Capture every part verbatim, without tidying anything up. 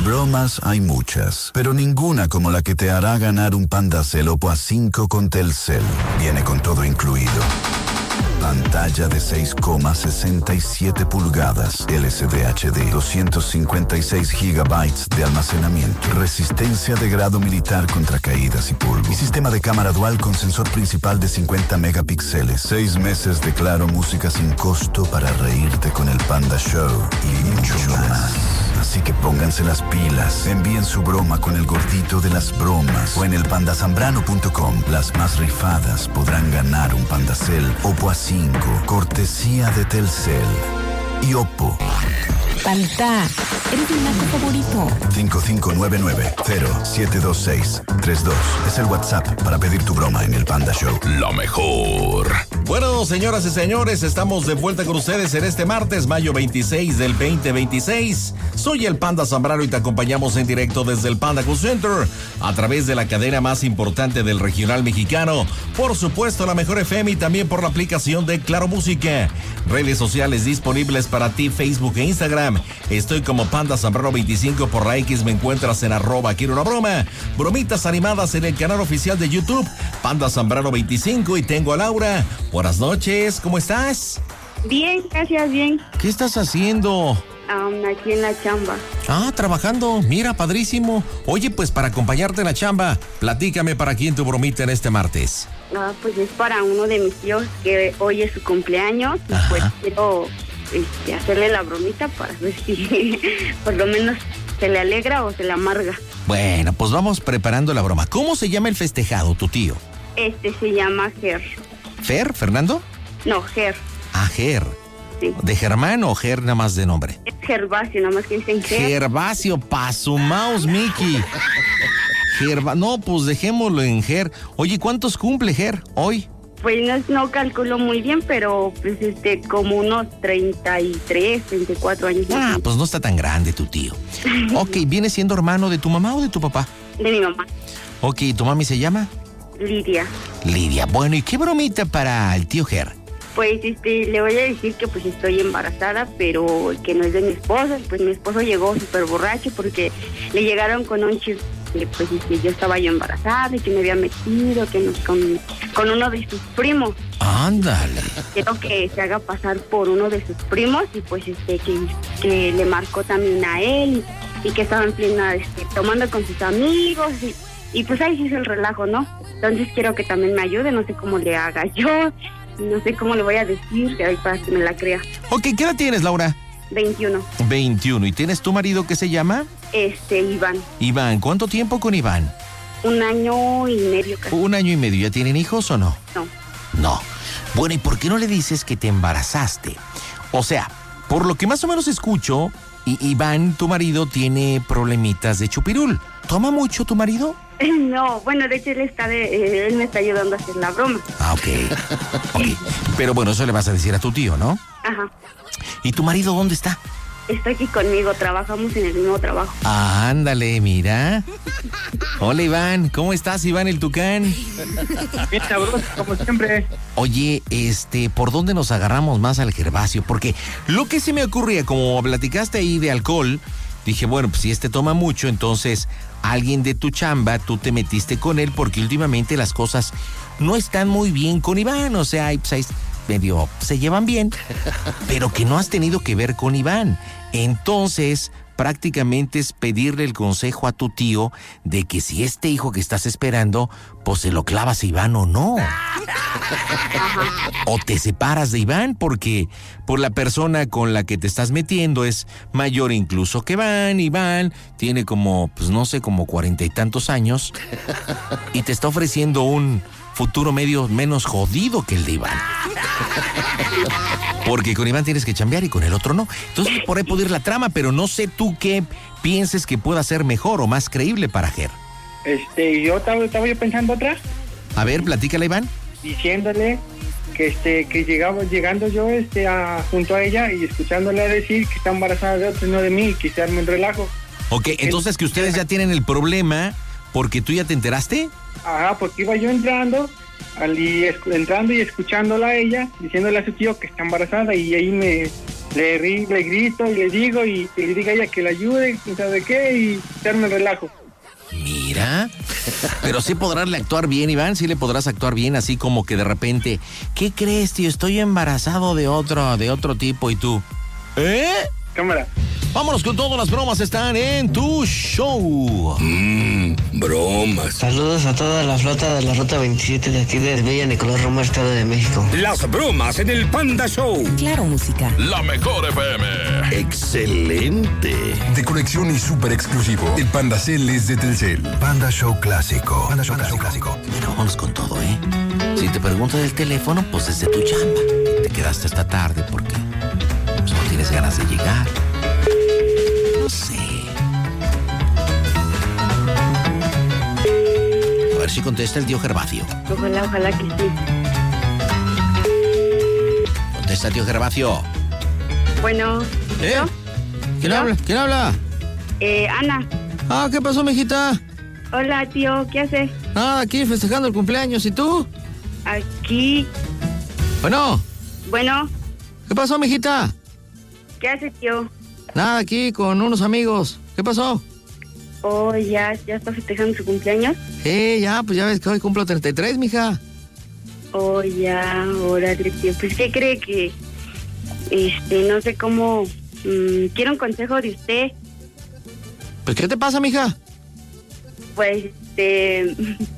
Bromas hay muchas, pero ninguna como la que te hará ganar un Pandacel Oppo A cinco con Telcel. Viene con todo incluido. Pantalla de seis coma sesenta y siete pulgadas, L C D H D, doscientos cincuenta y seis gigabytes de almacenamiento, resistencia de grado militar contra caídas y polvo, y sistema de cámara dual con sensor principal de cincuenta megapíxeles, seis meses de Claro Música sin costo para reírte con el Panda Show y mucho más. Así que pónganse las pilas, envíen su broma con el gordito de las bromas o en el panda zambrano punto com. Las más rifadas podrán ganar un Pandacel Oppo A cinco, cortesía de Telcel y Oppo. Panta, eres mi naco favorito. cinco cinco nueve nueve cero siete dos seis tres dos es el WhatsApp para pedir tu broma en el Panda Show. La mejor. Bueno, señoras y señores, estamos de vuelta con ustedes en este martes, mayo veintiséis del veinte veintiséis. Soy el Panda Zambrano y te acompañamos en directo desde el Panda Cool Center a través de la cadena más importante del regional mexicano. Por supuesto, la mejor F M y también por la aplicación de Claro Música. Redes sociales disponibles para ti, Facebook e Instagram. Estoy como Panda Zambrano veinticinco por la X, me encuentras en arroba quiero una broma. Bromitas animadas en el canal oficial de YouTube, Panda Zambrano veinticinco, y tengo a Laura. Buenas noches, ¿cómo estás? Bien, gracias, bien. ¿Qué estás haciendo? Um, aquí en la chamba. Ah, trabajando, mira, padrísimo. Oye, pues para acompañarte en la chamba, platícame para quién tu bromita en este martes. Ah, pues es para uno de mis tíos que hoy es su cumpleaños. Y pues quiero este, hacerle la bromita para ver si por lo menos se le alegra o se le amarga. Bueno, pues vamos preparando la broma. ¿Cómo se llama el festejado, tu tío? Este se llama Ger. ¿Fer, Fernando? No, Ger. Ah, Ger. Sí. ¿De Germán o Ger nada más de nombre? Es Gervasio, nada más que dicen Ger. Gervasio, pa' su mouse, Mickey. Gerva... No, pues dejémoslo en Ger. Oye, ¿cuántos cumple Ger hoy? Pues no, no calculo muy bien, pero pues este, como unos treinta y tres, treinta y cuatro años. Ah, pues no está tan grande tu tío. Ok, ¿viene siendo hermano de tu mamá o de tu papá? De mi mamá. Ok, ¿tu mami se llama? Lidia. Lidia, bueno, ¿y qué bromita para el tío Ger? Pues este, le voy a decir que pues estoy embarazada, pero que no es de mi esposo. Pues mi esposo llegó súper borracho porque le llegaron con un chisme que pues este, yo estaba yo embarazada y que me había metido que nos, con, con uno de sus primos. Ándale. Quiero que se haga pasar por uno de sus primos y pues este que, que le marcó también a él y, y que estaba en plena este, tomando con sus amigos y, y pues ahí se hizo el relajo, ¿no? Entonces quiero que también me ayude, no sé cómo le haga yo. No sé cómo le voy a decir para que me la crea. Ok, ¿qué edad tienes, Laura? veintiuno. veintiuno. ¿Y tienes tu marido que se llama? Este, Iván. Iván, ¿cuánto tiempo con Iván? Un año y medio casi. Un año y medio. ¿Ya tienen hijos o no? No. No. Bueno, ¿y por qué no le dices que te embarazaste? O sea, por lo que más o menos escucho, I- Iván, tu marido, tiene problemitas de chupirul. ¿Toma mucho tu marido? No, bueno, de hecho él está de, eh, él me está ayudando a hacer la broma. Ah, ok. Ok. Pero bueno, eso le vas a decir a tu tío, ¿no? Ajá. ¿Y tu marido dónde está? Está aquí conmigo, trabajamos en el mismo trabajo. Ah, ándale, mira. Hola, Iván. ¿Cómo estás, Iván el Tucán? Bien sabroso, como siempre. Oye, este, ¿por dónde nos agarramos más al Gervasio? Porque lo que se me ocurría, como platicaste ahí de alcohol, dije, bueno, pues si este toma mucho, entonces alguien de tu chamba, tú te metiste con él porque últimamente las cosas no están muy bien con Iván. O sea, pues ahí medio se llevan bien, pero que no has tenido que ver con Iván. Entonces, prácticamente es pedirle el consejo a tu tío de que si este hijo que estás esperando, pues se lo clavas a Iván o no. O te separas de Iván porque por la persona con la que te estás metiendo es mayor incluso que Iván. Iván tiene como, pues no sé, como cuarenta y tantos años y te está ofreciendo un futuro medio menos jodido que el de Iván. Porque con Iván tienes que chambear y con el otro no. Entonces por ahí puede ir la trama, pero no sé tú qué pienses que pueda ser mejor o más creíble para Ger. Este, yo estaba, estaba yo pensando otra, A ver, platícala, Iván. diciéndole que este, que llegaba, llegando yo este a, junto a ella y escuchándola decir que está embarazada de otro, no de mí, que se arme un relajo. Ok, entonces que ustedes ya tienen el problema porque tú ya te enteraste. Ajá, porque iba yo entrando, al, y, escu- entrando y escuchándola a ella, diciéndole a su tío que está embarazada y ahí me, le, ri, le grito y le digo y, y le diga a ella que le ayude, quién sabe qué, y echarme el relajo. Mira, pero sí podrás actuar bien, Iván, sí le podrás actuar bien, así como que de repente, ¿qué crees, tío? Estoy embarazado de otro, de otro tipo, y tú, ¿eh? Cámara. Vámonos con todas las bromas, están en tu show. Mmm, bromas. Saludos a toda la flota de la Ruta veintisiete de aquí de Villa Nicolás Roma, Estado de México. Las bromas en el Panda Show. Claro, música. La mejor F M. Excelente. De colección y súper exclusivo. El Panda Cel es de Telcel. Panda Show clásico. Panda Show, Panda Show clásico. Bueno, vámonos con todo, ¿eh? Si te pregunto del teléfono, pues desde tu chamba. Te quedaste esta tarde porque pues, no tienes ganas de llegar. No sé. A ver si contesta el tío Gervasio. Ojalá, ojalá que sí. Contesta, tío Gervasio. Bueno, ¿Eh? ¿yo? ¿Quién ¿Yo? habla? ¿Quién habla? Eh, Ana. Ah, ¿qué pasó, mijita? Hola, tío, ¿qué hace? Nada, aquí festejando el cumpleaños. ¿Y tú? Aquí. Bueno, Bueno, ¿qué pasó, mijita? ¿qué hace, tío? Nada, aquí con unos amigos. ¿Qué pasó? Oh, ya, ya está festejando su cumpleaños. Eh, ya, pues ya ves que hoy cumplo treinta y tres, mija. Oh, ya, órale, tío. Pues, ¿qué cree que...? Este, no sé cómo... Mmm, quiero un consejo de usted. ¿Pues qué te pasa, mija? Pues, este...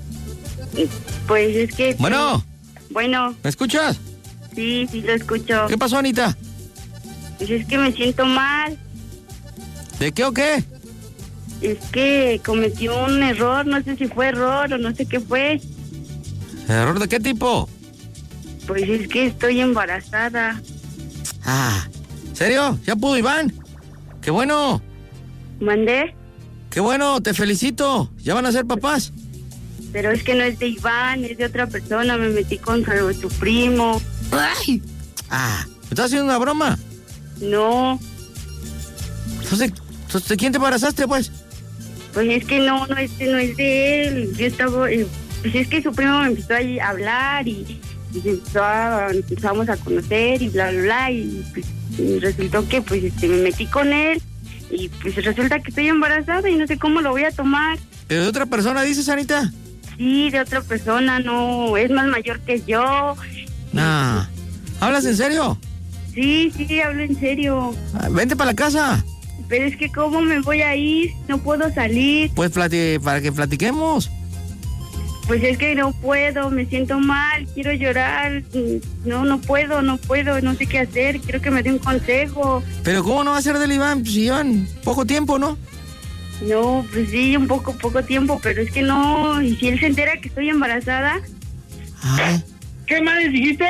Pues es que... Bueno, Bueno, ¿me escuchas? sí, sí lo escucho. ¿Qué pasó, Anita? Pues es que me siento mal. ¿De qué o qué? Es que cometí un error, no sé si fue error o no sé qué fue. ¿Error de qué tipo? Pues es que estoy embarazada. Ah, ¿serio? ¿Ya pudo Iván? ¡Qué bueno! ¿Mandé? ¡Qué bueno! ¡Te felicito! ¿Ya van a ser papás? Pero es que no es de Iván, es de otra persona. Me metí con su, su primo. ¡Ay! Ah, ¿me estás haciendo una broma? No, Entonces, entonces, ¿de quién te embarazaste, pues? pues es que no, no, este no es de él. Yo estaba... eh, pues es que su primo me empezó ahí a hablar y, y empezó a, empezamos a conocer y bla, bla, bla. Y pues y resultó que pues este, me metí con él y pues resulta que estoy embarazada y no sé cómo lo voy a tomar. ¿Pero de otra persona dices, Anita? Sí, de otra persona, no, es más mayor que yo. Nah. ¿Hablas en serio? Sí, sí, hablo en serio. Ah, vente para la casa. Pero es que ¿cómo me voy a ir? No puedo salir. Pues plati- para que platiquemos. Pues es que no puedo, me siento mal, quiero llorar. No, no puedo, no puedo, no sé qué hacer. Quiero que me dé un consejo. Pero ¿cómo no va a ser del Iván? Pues si llevan poco tiempo, ¿no? No, pues sí, un poco, poco tiempo, pero es que no. Y si él se entera que estoy embarazada. Ay. ¿Qué más dijiste?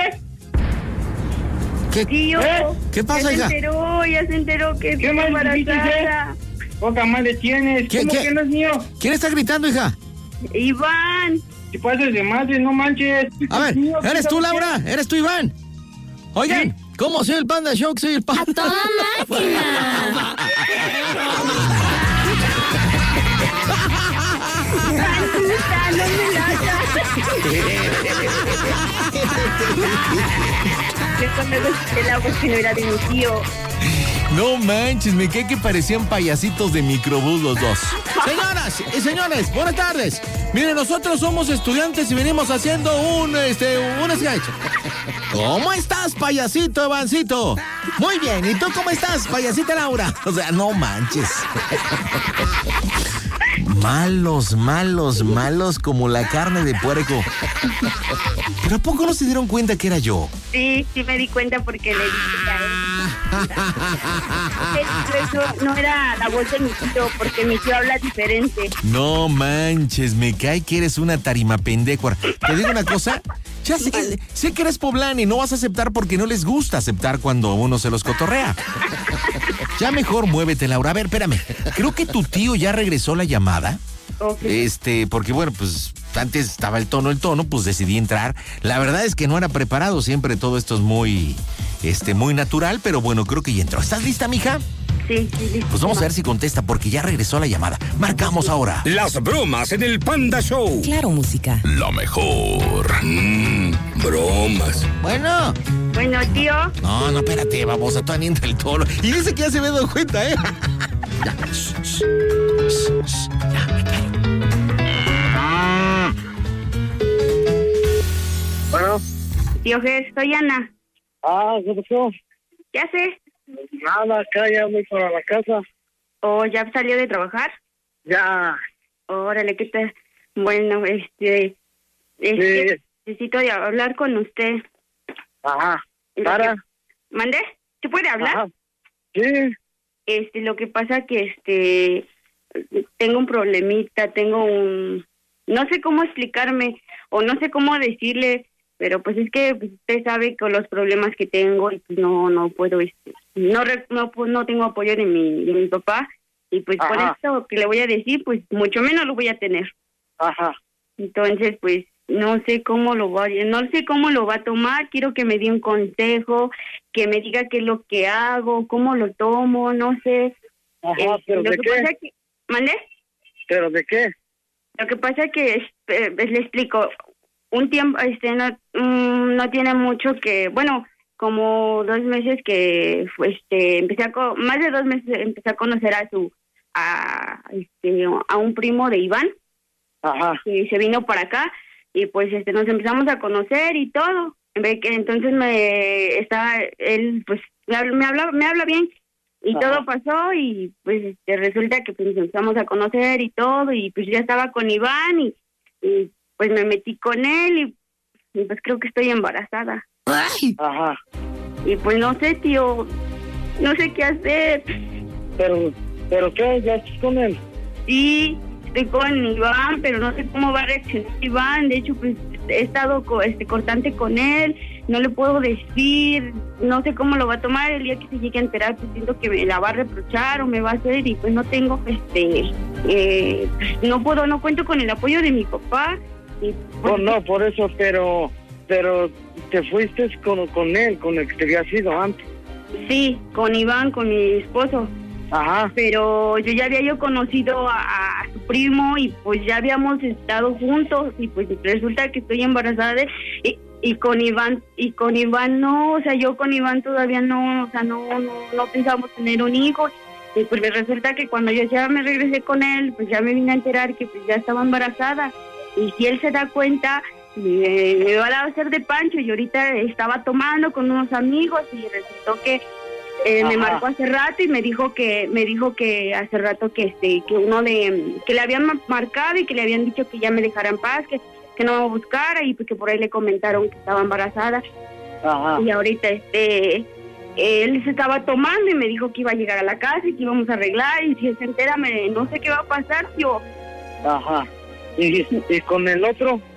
¿Qué, Tío, ¿Eh? ¿Qué pasa, ya hija? se enteró, ya se enteró que ¿Qué estoy más dijiste? embarazada. Poca madre tienes. ¿Qué- ¿Cómo qué? que no es mío? ¿Quién está gritando, hija? Iván, Si pasas de madre, no manches. A ver, Es mío, ¿eres tú, ¿sabes Laura? ¿Eres tú, Iván? Oigan, ¿cómo soy el Panda Show? Soy el Panda. ¡A toda máquina! Anita, no me la Yo me gusté la voz que no era de mi tío. No manches, me cae que parecían payasitos de microbús los dos. Señoras y señores, buenas tardes. Miren, nosotros somos estudiantes y venimos haciendo un, este, un sketch. ¿Cómo estás, payasito Evancito? Muy bien, ¿y tú cómo estás, payasita Laura? O sea, no manches. Malos, malos, malos como la carne de puerco. ¿Pero a poco no se dieron cuenta que era yo? Sí, sí me di cuenta porque le dije a él. Eso no era la voz de mi tío, porque mi tío habla diferente. No manches, me cae que eres una tarima pendecuar. Te digo una cosa, ya sé que, sé que eres poblana y no vas a aceptar porque no les gusta aceptar cuando uno se los cotorrea. Ya mejor muévete, Laura. A ver, espérame. Creo que tu tío ya regresó la llamada. Okay. Este, porque bueno, pues antes estaba el tono, el tono, pues decidí entrar. La verdad es que no era preparado, siempre todo esto es muy, este, muy natural, pero bueno, creo que ya entró. ¿Estás lista, mija? Sí, sí, listo. Pues vamos a ver si contesta porque ya regresó la llamada. Marcamos ahora. Las bromas en el Panda Show. Claro, música. La mejor. Mm, bromas. Bueno. Bueno, tío. No, no, espérate, babosa, todavía ni entra el toro. Y dice que ya se me ha dado cuenta, ¿eh? Ya, shh, shh, shh, shh, ya, me callo. Bueno. Tío Ges, soy Ana. Ah, ¿qué pasó? ¿Qué hace? Nada, acá ya voy para la casa. ¿O ya salió de trabajar? Ya. Órale, ¿qué tal? Bueno, este... este Sí. necesito de hablar con usted. Ajá. Lo ¿Para? que- ¿Mande? ¿Se puede hablar? Ajá. Sí. Este, lo que pasa que, este... tengo un problemita, tengo un... no sé cómo explicarme, o no sé cómo decirle, pero pues es que pues, usted sabe con los problemas que tengo y pues no no puedo, este, no re- no, pu- no tengo apoyo de mi, de mi papá, y pues por Ajá. esto que le voy a decir, pues mucho menos lo voy a tener. Ajá. Entonces, pues no sé cómo lo va, no sé cómo lo va a tomar, quiero que me dé un consejo, que me diga qué es lo que hago, cómo lo tomo, no sé. Ajá, Eh, ¿pero lo de que qué? pasa que, ¿mande? ¿Pero de qué? Lo que pasa que, este, le explico, un tiempo, este, no, mm, no tiene mucho que, bueno, como dos meses que, pues, este, empecé a, co- más de dos meses empecé a conocer a su, a, este, a un primo de Iván, Ajá. que se vino para acá, y pues, este, nos empezamos a conocer y todo, Ve que entonces me, estaba, él, pues, me habla, me habla, me habla bien, y Ajá. todo pasó, y pues este, resulta que pues, nos empezamos a conocer y todo, y pues ya estaba con Iván, y, y pues me metí con él, y, y pues creo que estoy embarazada. ¡Ay! Ajá. Y pues no sé, tío, no sé qué hacer. ¿Pero, pero qué? ¿Ya estás con él? Sí, estoy con Iván, pero no sé cómo va a reaccionar Iván. De hecho, pues he estado co- este, cortante con él, no le puedo decir, no sé cómo lo va a tomar. El día que se llegue a enterar, pues siento que me la va a reprochar o me va a hacer, y pues no tengo, este, eh, no puedo, no cuento con el apoyo de mi papá. Y, pues, No, no, por eso, pero, pero te fuiste con, con él, con el que te había sido antes. sí, con Iván, con mi esposo. Ajá. Pero yo ya había yo conocido a, a su primo, y pues ya habíamos estado juntos, y pues resulta que estoy embarazada de, y, y con Iván, y con Iván no, o sea, yo con Iván todavía no, o sea, no, no, no pensamos tener un hijo, y pues resulta que cuando yo ya me regresé con él, pues ya me vine a enterar que pues ya estaba embarazada, y si él se da cuenta, me, me va a hacer de pancho, y ahorita estaba tomando con unos amigos, y resultó que Eh, me Ajá. marcó hace rato y me dijo que me dijo que hace rato que este que uno de que le habían ma- marcado y que le habían dicho que ya me dejara en paz, que que no me buscara, y pues que por ahí le comentaron que estaba embarazada. Ajá. Y ahorita este él se estaba tomando y me dijo que iba a llegar a la casa y que íbamos a arreglar, y si él se entera, me, no sé qué va a pasar, tío. Ajá. ¿Y, y con el otro?